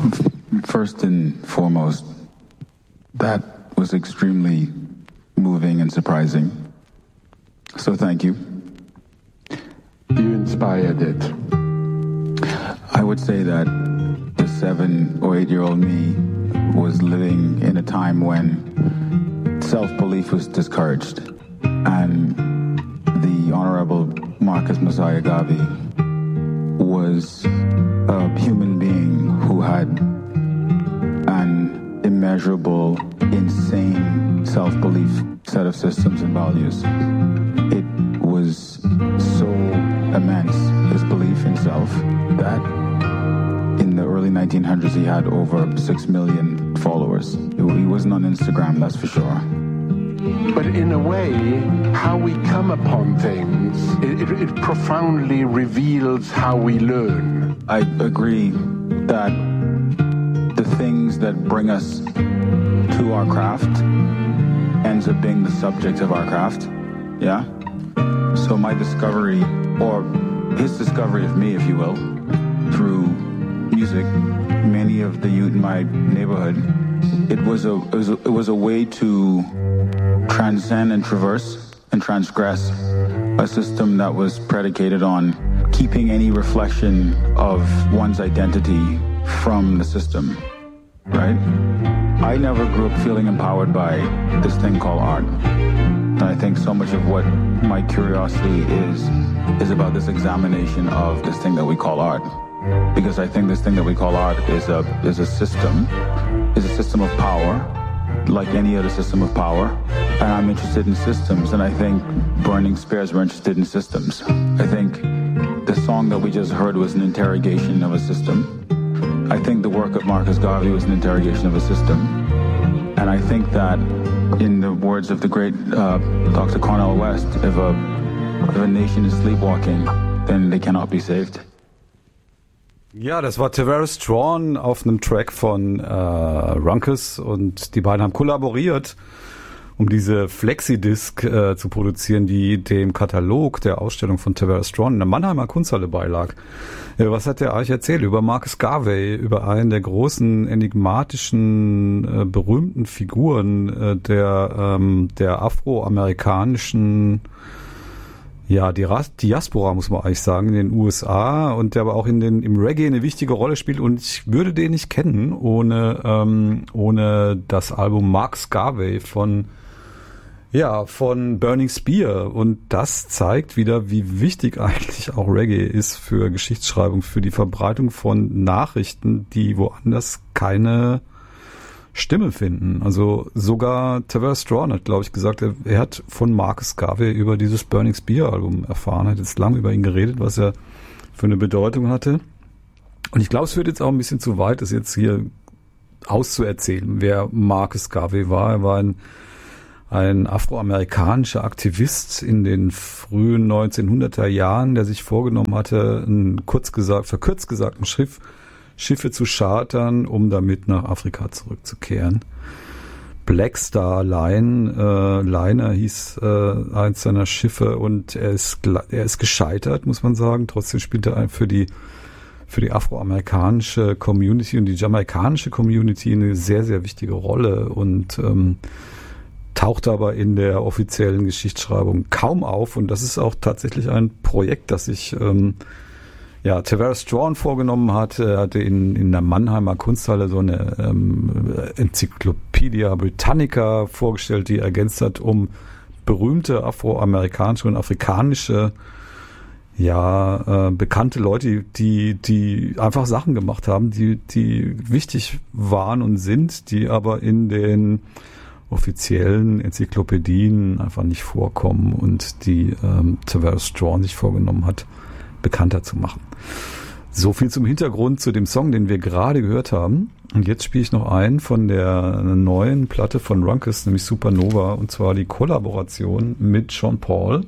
First and foremost, that was extremely moving and surprising. So thank you. You inspired it. I would say that the 7 or 8-year-old me was living in a time when self-belief was discouraged, and the Honorable Marcus Mosiah Garvey was a human being who had an immeasurable, insane self-belief set of systems and values. It was so immense, his belief in self, that in the early 1900s he had over 6 million followers. He wasn't on Instagram, that's for sure. But in a way, how we come upon things, it profoundly reveals how we learn. I agree that the things that bring us to our craft ends up being the subject of our craft, yeah? So my discovery, or his discovery of me, if you will, through music, many of the youth in my neighborhood, it was a way to transcend and traverse and transgress a system that was predicated on keeping any reflection of one's identity from the system, right? I never grew up feeling empowered by this thing called art. And I think so much of what my curiosity is about this examination of this thing that we call art. Because I think this thing that we call art is a system of power, like any other system of power. And I'm interested in systems, and I think Burning Spears were interested in systems. I think the song that we just heard was an interrogation of a system. I think the work of Marcus Garvey was an interrogation of a system. And I think that, in the words of the great Dr. Cornel West, if a nation is sleepwalking, then they cannot be saved. Ja, das war Tavares Strawn auf einem Track von Runckus, und die beiden haben kollaboriert, um diese Flexidisc zu produzieren, die dem Katalog der Ausstellung von Tavares Strawn in der Mannheimer Kunsthalle beilag. Was hat der euch erzählt über Marcus Garvey, über einen der großen, enigmatischen, berühmten Figuren der afroamerikanischen, ja, die Diaspora, muss man eigentlich sagen, in den USA, und der aber auch im Reggae eine wichtige Rolle spielt, und ich würde den nicht kennen ohne das Album Marcus Garvey von Burning Spear, und das zeigt wieder, wie wichtig eigentlich auch Reggae ist für Geschichtsschreibung, für die Verbreitung von Nachrichten, die woanders keine Stimme finden. Also sogar Tavares Strawn hat, glaube ich, gesagt, er hat von Marcus Garvey über dieses Burning Spear Album erfahren, hat jetzt lange über ihn geredet, was er für eine Bedeutung hatte. Und ich glaube, es wird jetzt auch ein bisschen zu weit, das jetzt hier auszuerzählen, wer Marcus Garvey war. Er war ein afroamerikanischer Aktivist in den frühen 1900er Jahren, der sich vorgenommen hatte, verkürzt gesagt, Schiffe zu chartern, um damit nach Afrika zurückzukehren. Black Star Liner hieß eins seiner Schiffe, und er ist gescheitert, muss man sagen. Trotzdem spielt er für die afroamerikanische Community und die jamaikanische Community eine sehr, sehr wichtige Rolle, und taucht aber in der offiziellen Geschichtsschreibung kaum auf. Und das ist auch tatsächlich ein Projekt, das sich Tavares Strawn vorgenommen hat. Er hatte in der Mannheimer Kunsthalle so eine Enzyklopädia Britannica vorgestellt, die ergänzt hat um berühmte afroamerikanische und afrikanische bekannte Leute, die einfach Sachen gemacht haben, die wichtig waren und sind, die aber in den offiziellen Enzyklopädien einfach nicht vorkommen, und die Tavares Strawn sich vorgenommen hat, bekannter zu machen. So viel zum Hintergrund zu dem Song, den wir gerade gehört haben. Und jetzt spiele ich noch einen von der neuen Platte von Runckus, nämlich Supernova, und zwar die Kollaboration mit Sean Paul.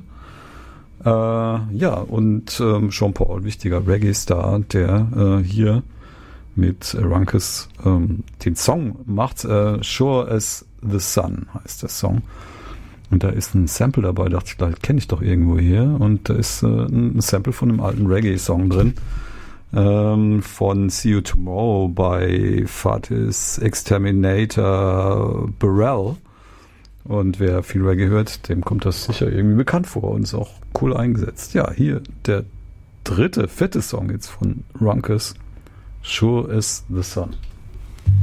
Sean Paul, wichtiger Reggae-Star, der hier mit Runckus den Song macht. Sure as the Sun heißt der Song. Und da ist ein Sample dabei, dachte ich, das kenne ich doch irgendwo hier. Und da ist ein Sample von einem alten Reggae-Song drin. von See You Tomorrow bei Fatis Exterminator Burrell. Und wer viel Reggae hört, dem kommt das sicher irgendwie bekannt vor und ist auch cool eingesetzt. Ja, hier der dritte, fette Song jetzt von Runckus, Sure as the Sun.